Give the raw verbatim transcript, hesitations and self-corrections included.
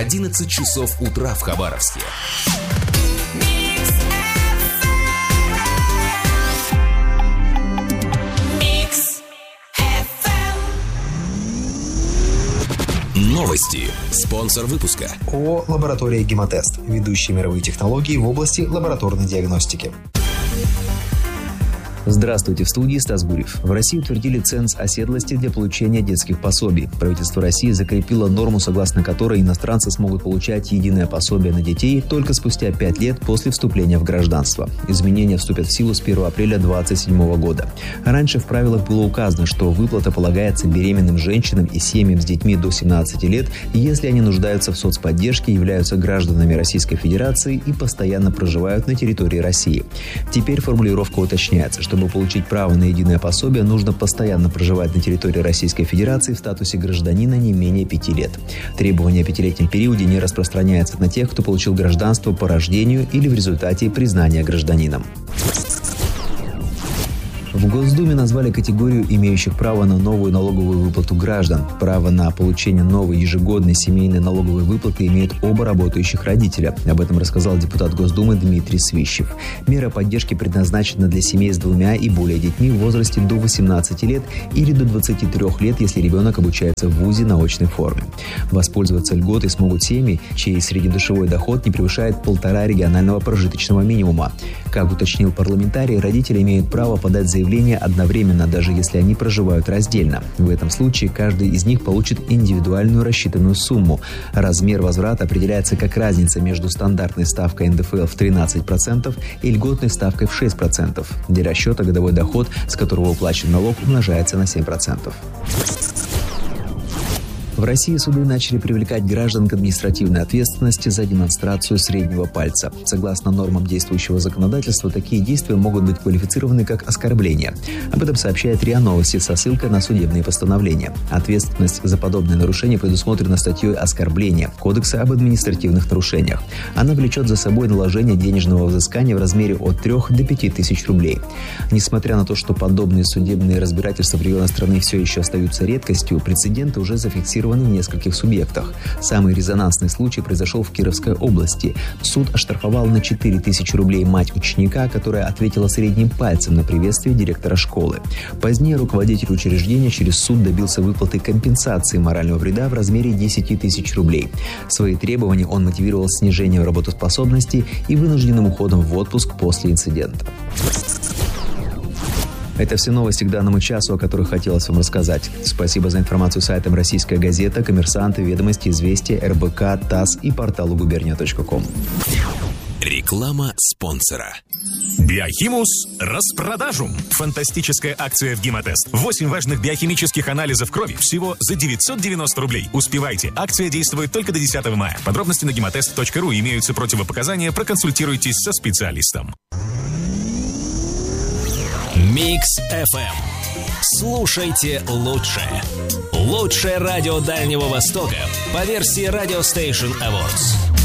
одиннадцать часов утра в Хабаровске. Новости. Спонсор выпуска. ООО «Лаборатория Гемотест». Ведущие мировые технологии в области лабораторной диагностики. Здравствуйте, в студии Стас Гурьев. В России утвердили ценз оседлости для получения детских пособий. Правительство России закрепило норму, согласно которой иностранцы смогут получать единое пособие на детей только спустя пять лет после вступления в гражданство. Изменения вступят в силу с первого апреля две тысячи двадцать седьмого года. Раньше в правилах было указано, что выплата полагается беременным женщинам и семьям с детьми до семнадцати лет, если они нуждаются в соцподдержке, являются гражданами Российской Федерации и постоянно проживают на территории России. Теперь формулировка уточняется, что Чтобы получить право на единое пособие, нужно постоянно проживать на территории Российской Федерации в статусе гражданина не менее пяти лет. Требование о пятилетнем периоде не распространяется на тех, кто получил гражданство по рождению или в результате признания гражданином. В Госдуме назвали категорию имеющих право на новую налоговую выплату граждан. Право на получение новой ежегодной семейной налоговой выплаты имеют оба работающих родителя. Об этом рассказал депутат Госдумы Дмитрий Свищев. Мера поддержки предназначена для семей с двумя и более детьми в возрасте до восемнадцати лет или до двадцати трёх лет, если ребенок обучается в вузе на очной форме. Воспользоваться льготой смогут семьи, чей среднедушевой доход не превышает полтора регионального прожиточного минимума. Как уточнил парламентарий, родители имеют право подать заявление одновременно, даже если они проживают раздельно. В этом случае каждый из них получит индивидуальную рассчитанную сумму. Размер возврата определяется как разница между стандартной ставкой эн дэ эф эл в тринадцать процентов и льготной ставкой в шесть процентов. Для расчета годовой доход, с которого уплачен налог, умножается на семь процентов. В России суды начали привлекать граждан к административной ответственности за демонстрацию среднего пальца. Согласно нормам действующего законодательства, такие действия могут быть квалифицированы как оскорбление. Об этом сообщает РИА Новости со ссылкой на судебные постановления. Ответственность за подобное нарушение предусмотрена статьей «Оскорбление» Кодекса об административных нарушениях. Она влечет за собой наложение денежного взыскания в размере от трёх до пяти тысяч рублей. Несмотря на то, что подобные судебные разбирательства в регионах страны все еще остаются редкостью, прецеденты уже зафиксированы в нескольких субъектах. Самый резонансный случай произошел в Кировской области. Суд оштрафовал на четыре тысячи рублей мать ученика, которая ответила средним пальцем на приветствие директора школы. Позднее руководитель учреждения через суд добился выплаты компенсации морального вреда в размере десяти тысяч рублей. Свои требования он мотивировал снижением работоспособности и вынужденным уходом в отпуск после инцидента. Это все новости к данному часу, о которых хотелось вам рассказать. Спасибо за информацию сайтам «Российская газета», «Коммерсант», «Ведомости», «Известия», эр бэ ка, ТАСС и порталу губерния точка ком. Реклама спонсора. Биохимус распродажу. Фантастическая акция в Гемотест. восемь важных биохимических анализов крови всего за девятьсот девяносто рублей. Успевайте. Акция действует только до десятого мая. Подробности на гемотест точка ру. Имеются противопоказания. Проконсультируйтесь со специалистом. Микс эф эм. Слушайте лучше. Лучшее радио Дальнего Востока по версии Radio Station Awards.